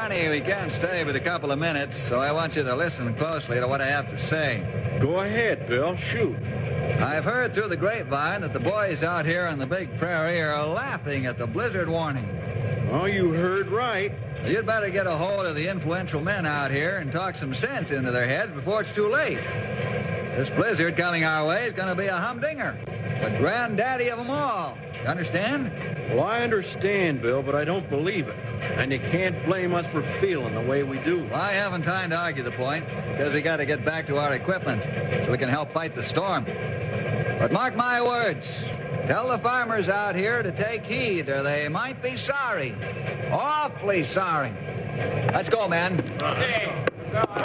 Johnny, we can't stay but a couple of minutes, so I want you to listen closely to what I have to say. Go ahead, Bill. Shoot. I've heard through the grapevine that the boys out here on the Big Prairie are laughing at the blizzard warning. Oh, you heard right. You'd better get a hold of the influential men out here and talk some sense into their heads before it's too late. This blizzard coming our way is going to be a humdinger, the granddaddy of them all. You understand? Well, I understand, Bill, but I don't believe it. And you can't blame us for feeling the way we do. Well, I haven't time to argue the point, because we got to get back to our equipment so we can help fight the storm. But mark my words, tell the farmers out here to take heed, or they might be sorry. Awfully sorry. Let's go, men. Okay.